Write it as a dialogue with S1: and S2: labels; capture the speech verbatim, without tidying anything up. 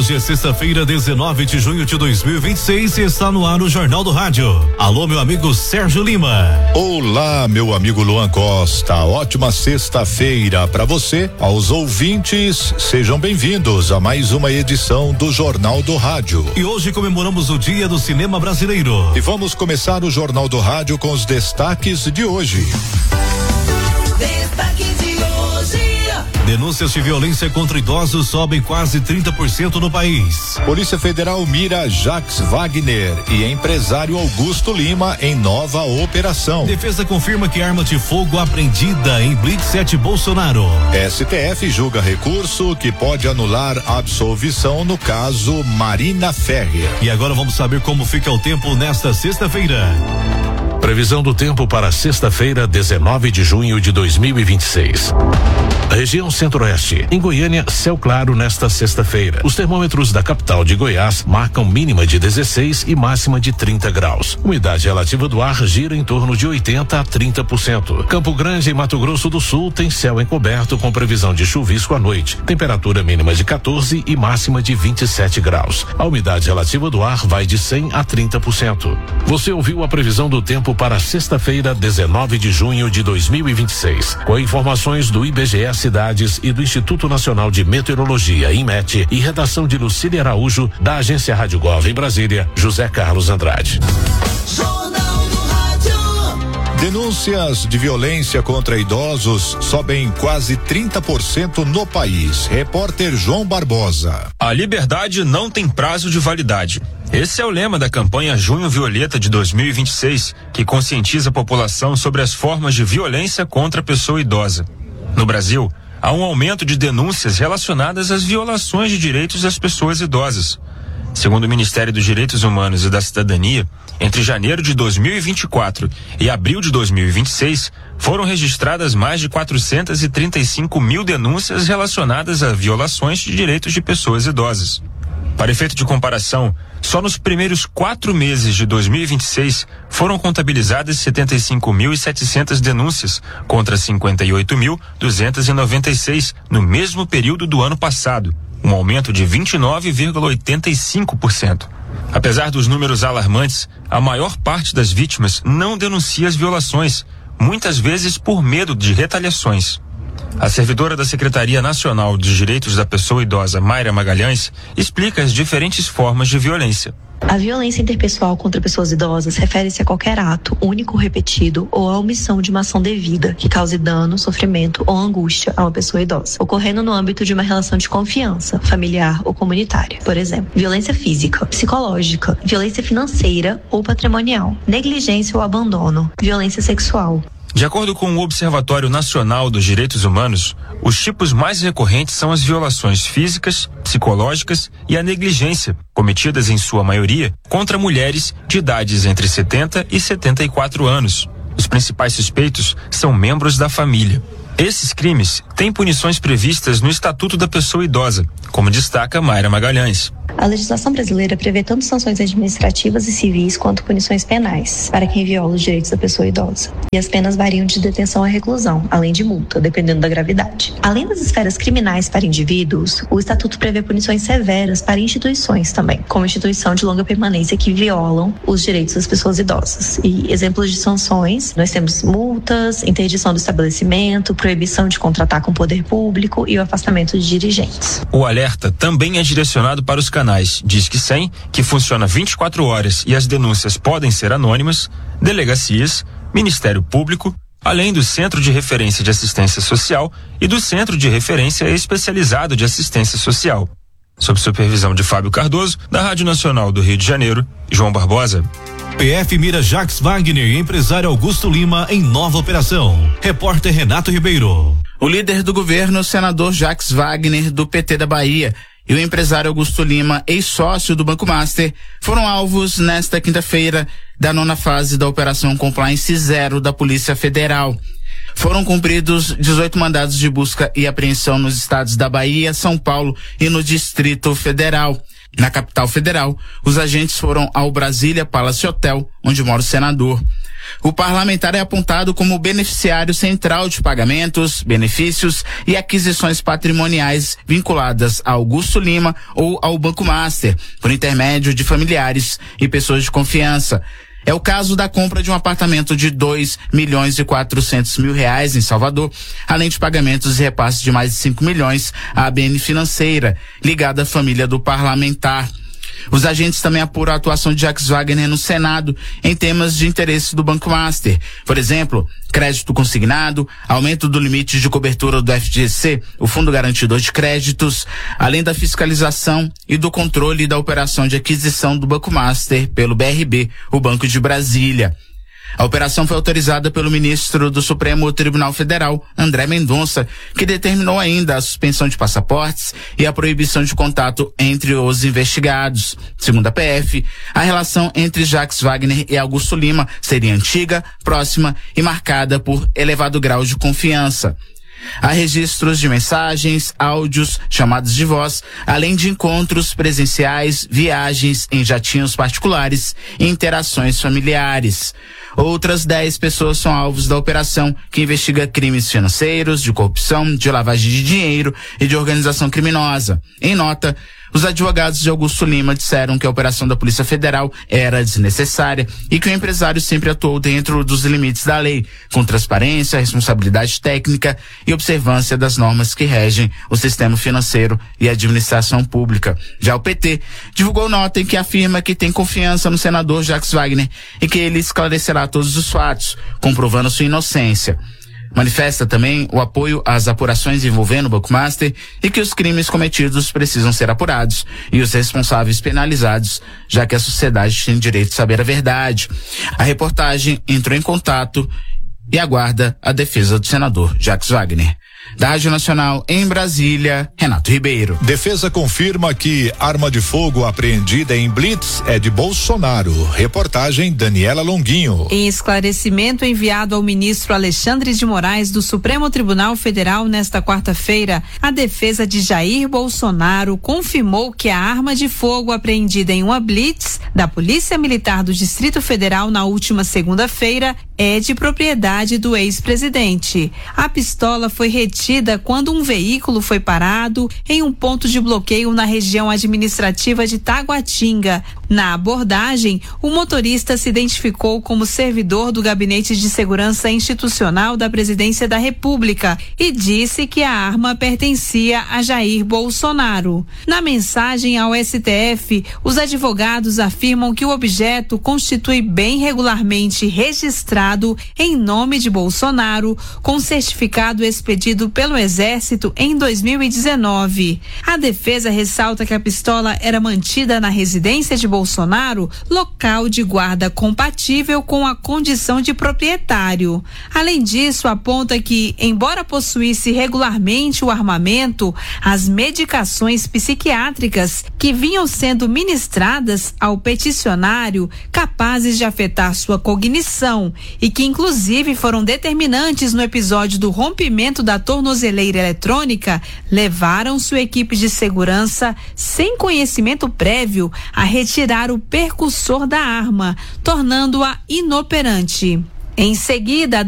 S1: Hoje é sexta-feira, dezenove de junho de dois mil e vinte e seis, e está no ar o Jornal do Rádio. Alô, meu amigo Sérgio Lima.
S2: Olá, meu amigo Luan Costa. Ótima sexta-feira para você. Aos ouvintes, sejam bem-vindos a mais uma edição do Jornal do Rádio.
S1: E hoje comemoramos o Dia do Cinema Brasileiro.
S2: E vamos começar o Jornal do Rádio com os destaques de hoje.
S1: Destaque de hoje. Denúncias de violência contra idosos sobem quase trinta por cento no país.
S2: Polícia Federal mira Jacques Wagner e empresário Augusto Lima em nova operação.
S1: Defesa confirma que arma de fogo apreendida em Blitz é de Bolsonaro.
S2: S T F julga recurso que pode anular absolvição no caso Marina Ferrer.
S1: E agora vamos saber como fica o tempo nesta sexta-feira.
S3: Previsão do tempo para sexta-feira, dezenove de junho de dois mil e vinte e seis. Região Centro-Oeste. Em Goiânia, céu claro nesta sexta-feira. Os termômetros da capital de Goiás marcam mínima de dezesseis e máxima de trinta graus. Umidade relativa do ar gira em torno de oitenta a trinta por cento. Campo Grande, em Mato Grosso do Sul, tem céu encoberto com previsão de chuvisco à noite. Temperatura mínima de quatorze e máxima de vinte e sete graus. A umidade relativa do ar vai de cem a trinta por cento. Você ouviu a previsão do tempo para sexta-feira, dezenove de junho de dois mil e vinte e seis. Com informações do I B G E Cidades e do Instituto Nacional de Meteorologia, INMET, e redação de Lucília Araújo, da Agência Rádio Gov em Brasília, José Carlos Andrade.
S2: Jornal do Rádio. Denúncias de violência contra idosos sobem quase trinta por cento no país. Repórter João Barbosa.
S4: A liberdade não tem prazo de validade. Esse é o lema da campanha Junho Violeta de dois mil e vinte e seis, que conscientiza a população sobre as formas de violência contra a pessoa idosa. No Brasil, há um aumento de denúncias relacionadas às violações de direitos das pessoas idosas. Segundo o Ministério dos Direitos Humanos e da Cidadania, entre janeiro de dois mil e vinte e quatro e abril de dois mil e vinte e seis, foram registradas mais de quatrocentas e trinta e cinco mil denúncias relacionadas a violações de direitos de pessoas idosas. Para efeito de comparação, só nos primeiros quatro meses de dois mil e vinte e seis foram contabilizadas setenta e cinco mil e setecentas denúncias contra cinquenta e oito mil duzentas e noventa e seis no mesmo período do ano passado, um aumento de vinte e nove vírgula oitenta e cinco por cento. Apesar dos números alarmantes, a maior parte das vítimas não denuncia as violações, muitas vezes por medo de retaliações. A servidora da Secretaria Nacional dos Direitos da Pessoa Idosa, Mayra Magalhães, explica as diferentes formas de violência.
S5: A violência interpessoal contra pessoas idosas refere-se a qualquer ato, único ou repetido, ou a omissão de uma ação devida que cause dano, sofrimento ou angústia a uma pessoa idosa, ocorrendo no âmbito de uma relação de confiança, familiar ou comunitária. Por exemplo, violência física, psicológica, violência financeira ou patrimonial, negligência ou abandono, violência sexual.
S4: De acordo com o Observatório Nacional dos Direitos Humanos, os tipos mais recorrentes são as violações físicas, psicológicas e a negligência, cometidas em sua maioria contra mulheres de idades entre setenta e setenta e quatro anos. Os principais suspeitos são membros da família. Esses crimes têm punições previstas no Estatuto da Pessoa Idosa, como destaca Mayra Magalhães.
S5: A legislação brasileira prevê tanto sanções administrativas e civis quanto punições penais para quem viola os direitos da pessoa idosa. E as penas variam de detenção a reclusão, além de multa, dependendo da gravidade. Além das esferas criminais para indivíduos, o Estatuto prevê punições severas para instituições também, como instituição de longa permanência que violam os direitos das pessoas idosas. E exemplos de sanções, nós temos multas, interdição do estabelecimento, proibição de contratar com o poder público e o afastamento de dirigentes.
S4: O alerta também é direcionado para os canais Disque cem, que funciona vinte e quatro horas e as denúncias podem ser anônimas, delegacias, Ministério Público, além do Centro de Referência de Assistência Social e do Centro de Referência Especializado de Assistência Social. Sob supervisão de Fábio Cardoso, da Rádio Nacional do Rio de Janeiro, João Barbosa.
S1: P F mira Jacques Wagner e empresário Augusto Lima em nova operação. Repórter Renato Ribeiro.
S6: O líder do governo, o senador Jacques Wagner, do P T da Bahia, e o empresário Augusto Lima, ex-sócio do Banco Master, foram alvos nesta quinta-feira da nona fase da Operação Compliance Zero da Polícia Federal. Foram cumpridos dezoito mandados de busca e apreensão nos estados da Bahia, São Paulo e no Distrito Federal. Na capital federal, os agentes foram ao Brasília Palace Hotel, onde mora o senador. O parlamentar é apontado como beneficiário central de pagamentos, benefícios e aquisições patrimoniais vinculadas a Augusto Lima ou ao Banco Master, por intermédio de familiares e pessoas de confiança. É o caso da compra de um apartamento de dois milhões e quatrocentos mil reais em Salvador, além de pagamentos e repasses de mais de cinco milhões à A B N Financeira, ligada à família do parlamentar. Os agentes também apuram a atuação de Jacques Wagner no Senado em temas de interesse do Banco Master. Por exemplo, crédito consignado, aumento do limite de cobertura do F G C, o Fundo Garantidor de Créditos, além da fiscalização e do controle da operação de aquisição do Banco Master pelo B R B, o Banco de Brasília. A operação foi autorizada pelo ministro do Supremo Tribunal Federal, André Mendonça, que determinou ainda a suspensão de passaportes e a proibição de contato entre os investigados. Segundo a P F, a relação entre Jacques Wagner e Augusto Lima seria antiga, próxima e marcada por elevado grau de confiança. Há registros de mensagens, áudios, chamadas de voz, além de encontros presenciais, viagens em jatinhos particulares e interações familiares. Outras dez pessoas são alvos da operação, que investiga crimes financeiros, de corrupção, de lavagem de dinheiro e de organização criminosa. Em nota, os advogados de Augusto Lima disseram que a operação da Polícia Federal era desnecessária e que o empresário sempre atuou dentro dos limites da lei, com transparência, responsabilidade técnica e observância das normas que regem o sistema financeiro e a administração pública. Já o P T divulgou nota em que afirma que tem confiança no senador Jacques Wagner e que ele esclarecerá todos os fatos, comprovando sua inocência. Manifesta também o apoio às apurações envolvendo o Banco Master e que os crimes cometidos precisam ser apurados e os responsáveis penalizados, já que a sociedade tem direito de saber a verdade. A reportagem entrou em contato e aguarda a defesa do senador Jacques Wagner. Da Rádio Nacional em Brasília, Renato Ribeiro.
S2: Defesa confirma que arma de fogo apreendida em blitz é de Bolsonaro. Reportagem Daniela Longuinho.
S7: Em esclarecimento enviado ao ministro Alexandre de Moraes do Supremo Tribunal Federal nesta quarta-feira, a defesa de Jair Bolsonaro confirmou que a arma de fogo apreendida em uma blitz da Polícia Militar do Distrito Federal na última segunda-feira é de propriedade do ex-presidente. A pistola foi retida quando um veículo foi parado em um ponto de bloqueio na região administrativa de Taguatinga. Na abordagem, o motorista se identificou como servidor do Gabinete de Segurança Institucional da Presidência da República e disse que a arma pertencia a Jair Bolsonaro. Na mensagem ao S T F, os advogados afirmam que o objeto constitui bem regularmente registrado em nome de Bolsonaro, com certificado expedido pelo Exército em dois mil e dezenove. A defesa ressalta que a pistola era mantida na residência de Bolsonaro, local de guarda compatível com a condição de proprietário. Além disso, aponta que, embora possuísse regularmente o armamento, as medicações psiquiátricas que vinham sendo ministradas ao peticionário, capazes de afetar sua cognição e que inclusive foram determinantes no episódio do rompimento da tornozeleira eletrônica, levaram sua equipe de segurança, sem conhecimento prévio, a retirar o percussor da arma, tornando-a inoperante. Em seguida,